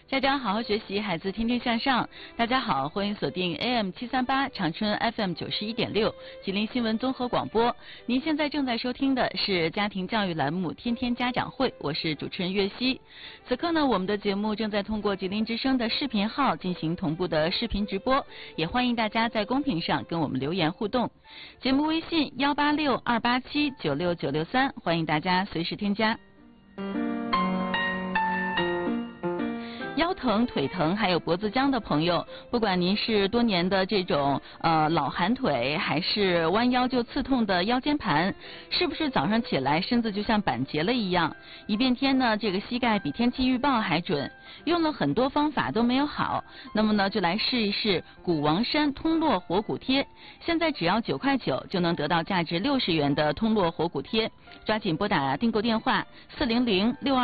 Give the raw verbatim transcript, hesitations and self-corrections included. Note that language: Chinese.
家长好好学习，孩子天天向上。大家好，欢迎锁定 A M 七三八长春 F M 九十一点六吉林新闻综合广播。您现在正在收听的是家庭教育栏目《天天家长会》，我是主持人岳熙。此刻呢，我们的节目正在通过吉林之声的视频号进行同步的视频直播，也欢迎大家在公屏上跟我们留言互动。节目微信幺八六二八七九六九六三，欢迎大家随时添加。腰疼、腿疼还有脖子僵的朋友，不管您是多年的这种呃老寒腿，还是弯腰就刺痛的腰间盘，是不是早上起来身子就像板结了一样？一变天呢，这个膝盖比天气预报还准，用了很多方法都没有好，那么呢就来试一试谷王山通络活骨贴。现在只要九块九就能得到价值六十元的通络活骨贴，抓紧拨打订购电话四零零六二